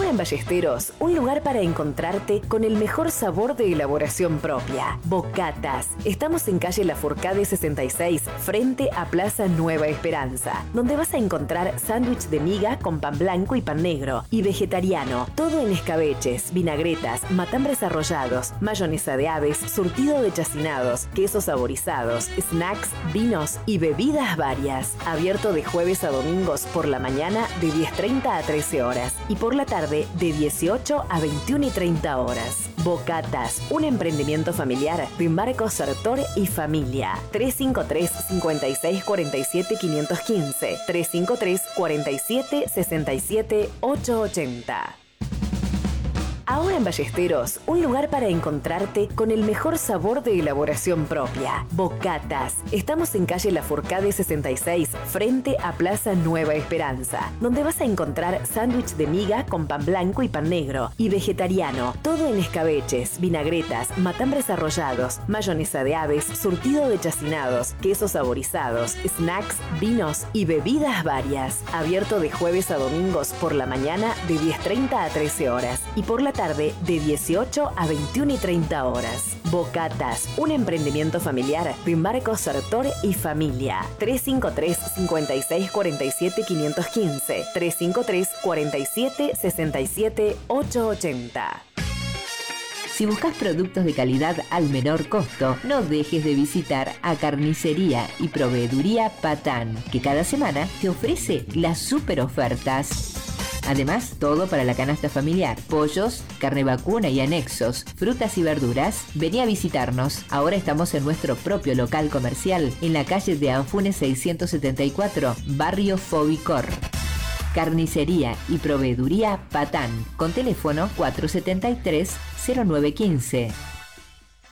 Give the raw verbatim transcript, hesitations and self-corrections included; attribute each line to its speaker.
Speaker 1: Ahora en Ballesteros, un lugar para encontrarte con el mejor sabor de elaboración propia. Bocatas. Estamos en calle Lafourcade sesenta y seis, frente a Plaza Nueva Esperanza, donde vas a encontrar sándwich de miga con pan blanco y pan negro, y vegetariano. Todo en escabeches, vinagretas, matambres arrollados, mayonesa de aves, surtido de chacinados, quesos saborizados, snacks, vinos y bebidas varias. Abierto de jueves a domingos por la mañana de diez treinta a trece horas y por la tarde de dieciocho a veintiuna y treinta horas. Bocatas, un emprendimiento familiar de Marcos Sartor y familia. tres cinco tres, cinco seis cuatro siete, cinco uno cinco, tres cinco tres, cuatro siete, seis siete, ocho ocho cero. Ahora en Ballesteros, un lugar para encontrarte con el mejor sabor de elaboración propia. Bocatas. Estamos en calle Lafourcade sesenta y seis, frente a Plaza Nueva Esperanza, donde vas a encontrar sándwich de miga con pan blanco y pan negro, y vegetariano. Todo en escabeches, vinagretas, matambres arrollados, mayonesa de aves, surtido de chacinados, quesos saborizados, snacks, vinos y bebidas varias. Abierto de jueves a domingos por la mañana de diez treinta a trece horas y por la tarde de dieciocho a veintiuna y treinta horas. Bocatas, un emprendimiento familiar de Marcos Sartor y familia. tres cinco tres, cinco seis cuatro siete, cinco uno cinco, tres cinco tres, cuatro siete, seis siete, ocho ocho cero.
Speaker 2: Si buscas productos de calidad al menor costo, no dejes de visitar a Carnicería y Proveeduría Patán, que cada semana te ofrece las super ofertas. Además, todo para la canasta familiar, pollos, carne vacuna y anexos, frutas y verduras. Vení a visitarnos. Ahora estamos en nuestro propio local comercial, en la calle de Anfunes seiscientos setenta y cuatro, barrio Fobicor. Carnicería y Proveeduría Patán, con teléfono cuatro siete tres, cero nueve uno cinco.